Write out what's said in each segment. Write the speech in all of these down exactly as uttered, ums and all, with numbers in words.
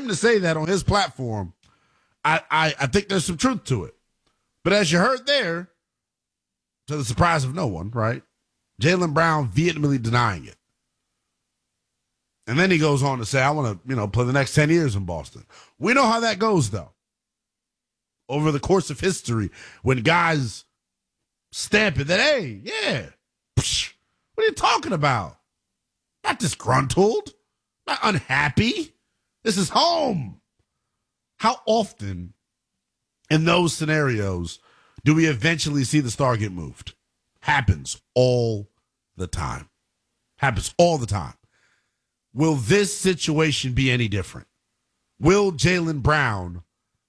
him to say that on his platform, I, I, I think there's some truth to it. But as you heard there, to the surprise of no one, right? Jaylen Brown vehemently denying it. And then he goes on to say, I want to, you know, play the next ten years in Boston. We know how that goes, though. Over the course of history, when guys stamp it that, hey, yeah, psh, what are you talking about? Not disgruntled, not unhappy. This is home. How often in those scenarios do we eventually see the star get moved? Happens all the time. Happens all the time. Will this situation be any different? Will Jaylen Brown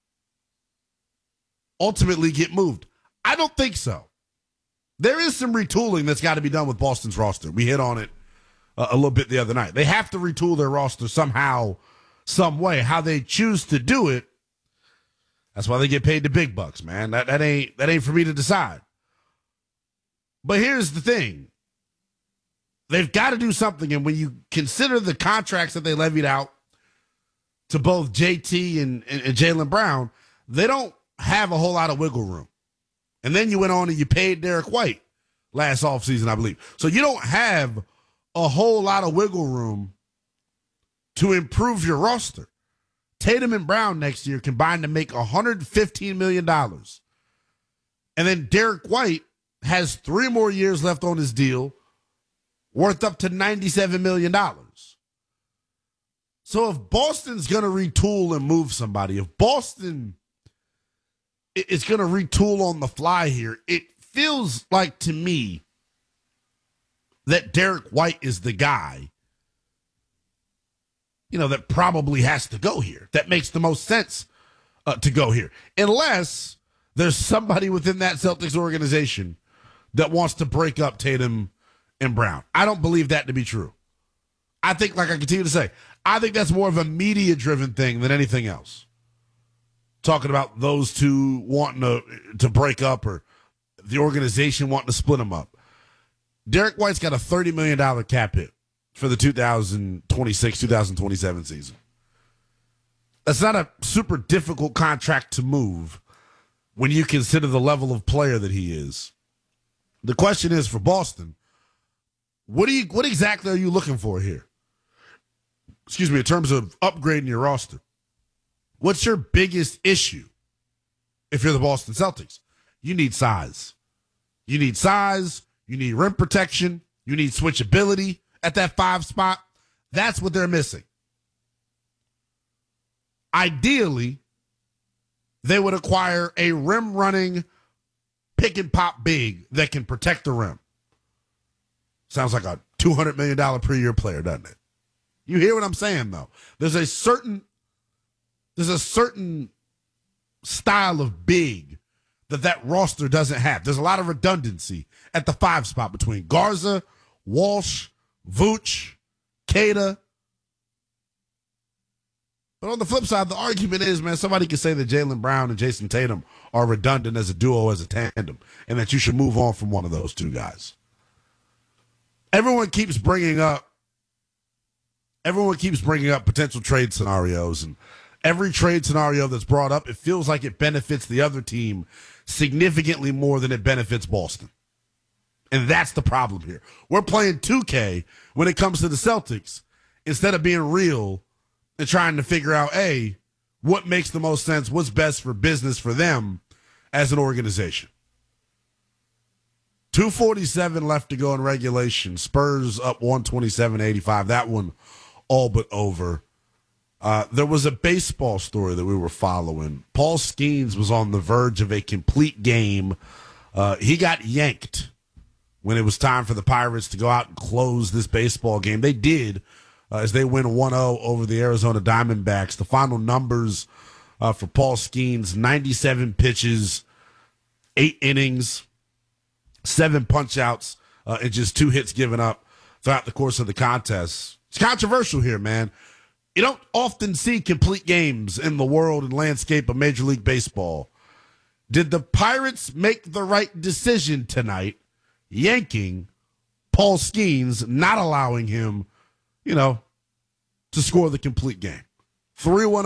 ultimately get moved? I don't think so. There is some retooling that's got to be done with Boston's roster. We hit on it uh, a little bit the other night. They have to retool their roster somehow, some way. How they choose to do it, that's why they get paid the big bucks, man. That that ain't that ain't for me to decide. But here's the thing. They've got to do something, and when you consider the contracts that they levied out to both J T and, and, and Jaylen Brown, they don't have a whole lot of wiggle room. And then you went on and you paid Derek White last offseason, I believe. So you don't have a whole lot of wiggle room to improve your roster. Tatum and Brown next year combined to make one hundred fifteen million dollars. And then Derek White has three more years left on his deal, worth up to ninety-seven million dollars. So if Boston's going to retool and move somebody, if Boston is going to retool on the fly here, it feels like to me that Derek White is the guy, you know, that probably has to go here. That makes the most sense uh, to go here. Unless there's somebody within that Celtics organization that wants to break up Tatum and Brown. I don't believe that to be true. I think, like I continue to say, I think that's more of a media-driven thing than anything else. Talking about those two wanting to, to break up or the organization wanting to split them up. Derek White's got a thirty million dollars cap hit for the two thousand twenty-six two thousand twenty-seven season. That's not a super difficult contract to move when you consider the level of player that he is. The question is for Boston, what do you what exactly are you looking for here? Excuse me, in terms of upgrading your roster. What's your biggest issue if you're the Boston Celtics? You need size. You need size. You need rim protection. You need switchability at that five spot. That's what they're missing. Ideally, they would acquire a rim running pick and pop big that can protect the rim. Sounds like a two hundred million dollars per year player, doesn't it? You hear what I'm saying, though? There's a certain there's a certain style of big that that roster doesn't have. There's a lot of redundancy at the five spot between Garza, Walsh, Vooch, Queta. But on the flip side, the argument is, man, somebody could say that Jaylen Brown and Jason Tatum are redundant as a duo, as a tandem, and that you should move on from one of those two guys. Everyone keeps bringing up Everyone keeps bringing up potential trade scenarios, and every trade scenario that's brought up, it feels like it benefits the other team significantly more than it benefits Boston. And that's the problem here. We're playing two K when it comes to the Celtics instead of being real and trying to figure out, A, what makes the most sense, what's best for business for them as an organization. two forty-seven left to go in regulation. Spurs up one twenty-seven eighty-five. That one all but over. Uh, there was a baseball story that we were following. Paul Skeens was on the verge of a complete game. Uh, he got yanked when it was time for the Pirates to go out and close this baseball game. They did, uh, as they win one oh over the Arizona Diamondbacks. The final numbers uh, for Paul Skeens, ninety-seven pitches, eight innings, seven punch-outs, uh, and just two hits given up throughout the course of the contest. It's controversial here, man. You don't often see complete games in the world and landscape of Major League Baseball. Did the Pirates make the right decision tonight, yanking Paul Skeens, not allowing him, you know, to score the complete game? three one